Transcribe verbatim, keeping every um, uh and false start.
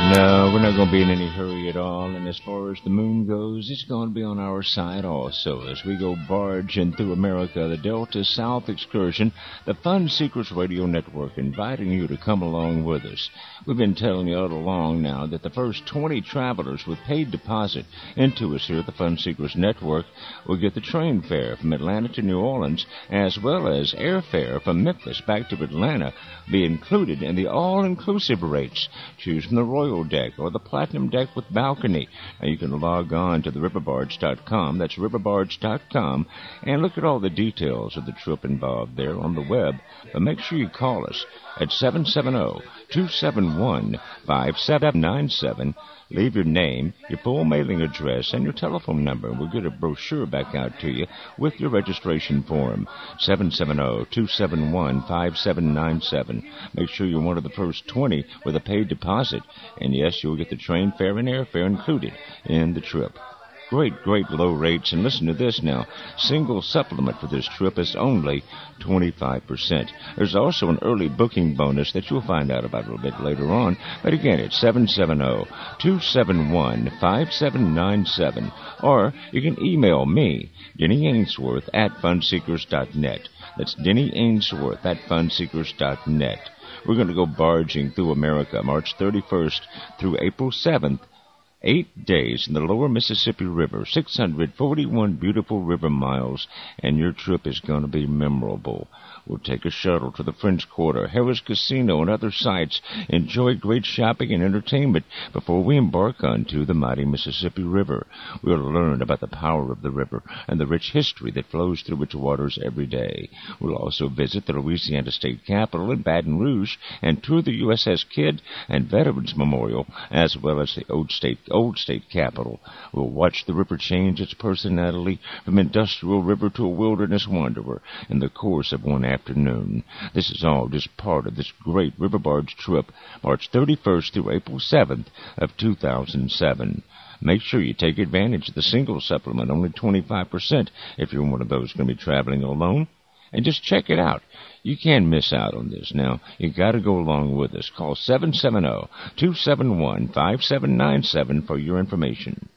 No, we're not going to be in any hurry at all, and as far as the moon goes, it's going to be on our side also. As we go barging through America, the Delta South excursion, the Fun Seekers Radio Network inviting you to come along with us. We've been telling you all along now that the first twenty travelers with paid deposit into us here at the Fun Seekers Network will get the train fare from Atlanta to New Orleans, as well as airfare from Memphis back to Atlanta, be included in the all-inclusive rates. Choose from the Royal Deck or the Platinum Deck with balcony. Now you can log on to the river barge dot com, that's river barge dot com, and look at all the details of the trip involved there on the web. But make sure you call us at seven seven zero, two seven one, five seven nine seven. Leave your name, your full mailing address, and your telephone number. We'll get a brochure back out to you with your registration form. seven seven zero, two seven one, five seven nine seven. Make sure you're one of the first twenty with a paid deposit. And yes, you'll get the train fare and airfare included in the trip. Great, great low rates. And listen to this now. Single supplement for this trip is only twenty-five percent. There's also an early booking bonus that you'll find out about a little bit later on. But again, it's seven seven zero, two seven one, five seven nine seven. Or you can email me, Denny Ainsworth, at funseekers dot net. That's Denny Ainsworth at funseekers dot net. We're going to go barging through America March thirty-first through April seventh. Eight days in the lower Mississippi River, six hundred forty-one beautiful river miles, and your trip is going to be memorable. We'll take a shuttle to the French Quarter, Harris Casino, and other sites. Enjoy great shopping and entertainment before we embark onto the mighty Mississippi River. We'll learn about the power of the river and the rich history that flows through its waters every day. We'll also visit the Louisiana State Capitol in Baton Rouge and tour the U S S Kidd and Veterans Memorial, as well as the Old State Old State Capitol. We'll watch the river change its personality from industrial river to a wilderness wanderer in the course of one afternoon. This is all just part of this great river barge trip, March thirty-first through April seventh of two thousand seven. Make sure you take advantage of the single supplement, only twenty-five percent if you're one of those going to be traveling alone. And just check it out. You can't miss out on this. Now, you got to go along with us. Call seven seven zero, two seven one, five seven nine seven for your information.